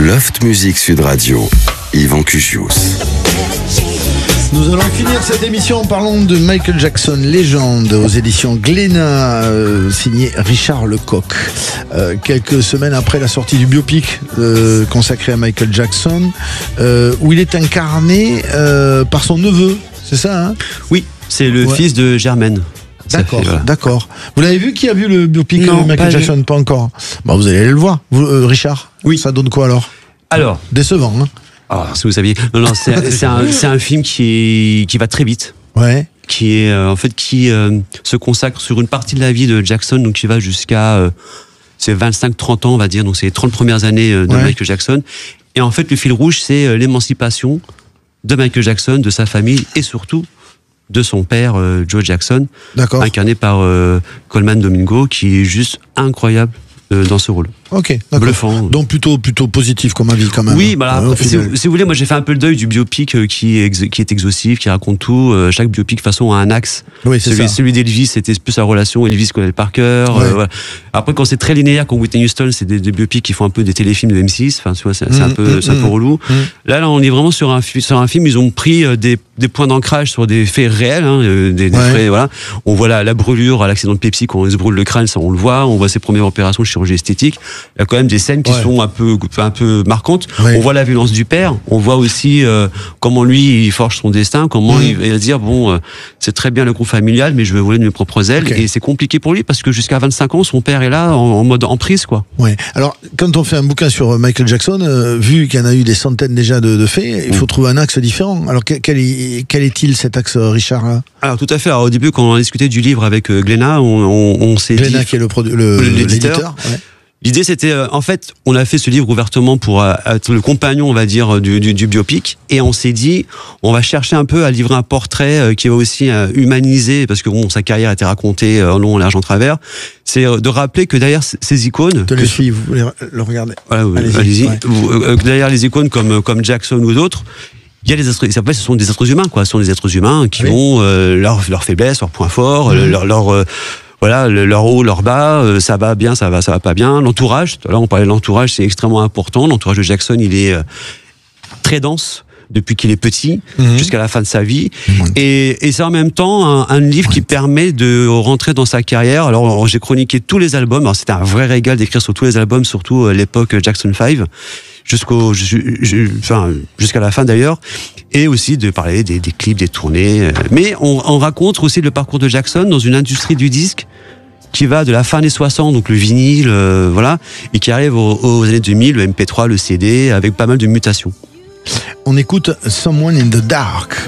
Loft Music Sud Radio, Yvan Cugius. Nous allons finir cette émission en parlant de Michael Jackson, légende, aux éditions Glénat, signé Richard Lecoq. Quelques semaines après la sortie du biopic consacré à Michael Jackson, où il est incarné par son neveu, c'est ça, hein ? Oui, c'est le fils de Germaine. D'accord, voilà. d'accord. Vous l'avez vu, qui a vu le biopic Non, de Michael pas Jackson ? Pas encore. Bah, vous allez aller le voir. Vous, Richard ? Oui. Ça donne quoi alors ? Alors, Décevant, hein ? si vous saviez, non, c'est un film qui va très vite. Ouais. Qui est qui se consacre sur une partie de la vie de Jackson, donc qui va jusqu'à c'est 25-30 ans, on va dire, donc c'est les 30 premières années de Michael Jackson. Et en fait, le fil rouge, c'est l'émancipation de Michael Jackson, de sa famille et surtout de son père, Joe Jackson, incarné par Coleman Domingo, qui est juste incroyable dans ce rôle. Ok, d'accord. Bluffant. Donc plutôt positif comme avis quand même. Oui, bah là, si vous voulez, moi j'ai fait un peu le deuil du biopic qui est exhaustif, qui raconte tout. Chaque biopic de toute façon a un axe. Oui, c'est ça. Celui d'Elvis, c'était plus sa relation Elvis-Colonel Parker. Voilà. Après, quand c'est très linéaire, comme Whitney Houston, c'est des biopics qui font un peu des téléfilms de M6. Enfin, tu vois, c'est un peu relou. Là, on est vraiment sur un film. Ils ont pris des points d'ancrage sur des faits réels, hein, des faits, voilà. On voit la brûlure à l'accident de Pepsi quand il se brûle le crâne, ça on le voit. On voit ses premières opérations de chirurgie esthétique. Il y a quand même des scènes qui sont un peu marquantes. On voit la violence du père. On voit aussi comment lui il forge son destin, comment il va dire c'est très bien le groupe familial, mais je veux voler de mes propres ailes. Et c'est compliqué pour lui parce que jusqu'à 25 ans, son père est là en mode emprise, quoi. Ouais. Alors quand on fait un bouquin sur Michael Jackson, vu qu'il y en a eu des centaines déjà de faits, il faut trouver un axe différent. Alors quel est-il cet axe, Richard, là ? Alors tout à fait. Alors, au début, quand on a discuté du livre avec Glénat, on s'est dit... Glénat qui est l'éditeur. Ouais. L'idée, c'était, en fait, on a fait ce livre ouvertement pour être le compagnon, on va dire, du biopic, et on s'est dit, on va chercher un peu à livrer un portrait qui va aussi humaniser, parce que sa carrière a été racontée en long, en large, en travers. C'est de rappeler que derrière ces icônes, si vous voulez le regarder. Voilà, allez-y. Derrière les icônes comme Jackson ou d'autres, il y a des êtres, ce sont des êtres humains, quoi. Ce sont des êtres humains qui ont leurs faiblesses, leurs points forts, leur haut, leur bas, ça va bien, ça va pas bien. L'entourage, là on parlait de l'entourage, c'est extrêmement important. L'entourage de Jackson, il est très dense depuis qu'il est petit jusqu'à la fin de sa vie. Et c'est en même temps un livre qui permet de rentrer dans sa carrière. Alors j'ai chroniqué tous les albums. Alors c'était un vrai régal d'écrire sur tous les albums, surtout l'époque Jackson 5. Jusqu'à la fin d'ailleurs, et aussi de parler des clips, des tournées. Mais on raconte aussi le parcours de Jackson dans une industrie du disque qui va de la fin des 60, donc le vinyle, et qui arrive aux années 2000, le MP3, le CD, avec pas mal de mutations. On écoute Someone in the Dark.